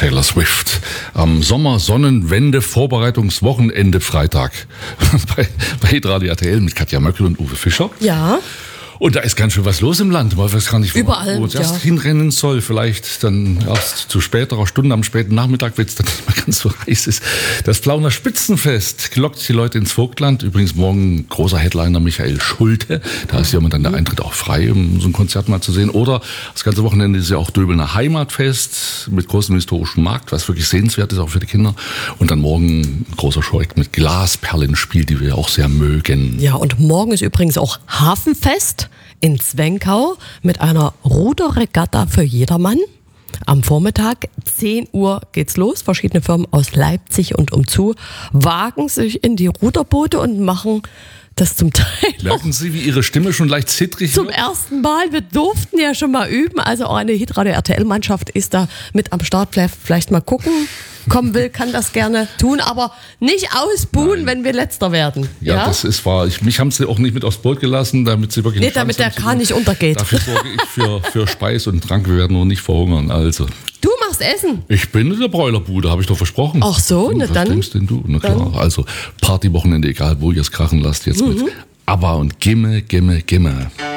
Taylor Swift. Am Sommersonnenwende-Vorbereitungswochenende Freitag bei Hitradio RTL mit Katja Möckel und Uwe Fischer. Ja. Und da ist ganz schön was los im Land. Man weiß gar nicht, Überall, wo es erst hinrennen soll. Vielleicht dann erst zu späterer Stunde am späten Nachmittag, wenn es dann nicht mehr ganz so heiß ist. Das Plauner Spitzenfest lockt die Leute ins Vogtland. Übrigens morgen großer Headliner Michael Schulte. Da ist ja immer dann der Eintritt auch frei, um so ein Konzert mal zu sehen. Oder das ganze Wochenende ist ja auch Döbelner Heimatfest mit großem historischen Markt, was wirklich sehenswert ist, auch für die Kinder. Und dann morgen ein großer Scheuch mit Glasperlenspiel, die wir auch sehr mögen. Ja, und morgen ist übrigens auch Hafenfest in Zwenkau mit einer Ruderregatta für jedermann. Am Vormittag, 10 Uhr geht's los. Verschiedene Firmen aus Leipzig und umzu wagen sich in die Ruderboote und machen das zum Teil Merken Sie, wie Ihre Stimme schon leicht zittrig zum wird? ersten Mal. Wir durften ja schon mal üben. Also auch eine Hitradio RTL-Mannschaft ist da mit am Start. Vielleicht mal gucken. Kommen will, kann das gerne tun, aber nicht ausbuhen, wenn wir Letzter werden. Ja, das ist wahr. Mich haben sie auch nicht mit aufs Boot gelassen, damit sie wirklich damit der Kahn nicht untergeht. Dafür sorge ich für Speis und Trank. Wir werden noch nicht verhungern. Also. Du machst Essen. Ich bin in der Bräulerbude, habe ich doch versprochen. Ach so, Was dann. denkst denn du? Na klar, also Partywochenende, egal wo ihr es krachen lasst, jetzt mit ABBA und Gimme, Gimme, Gimme.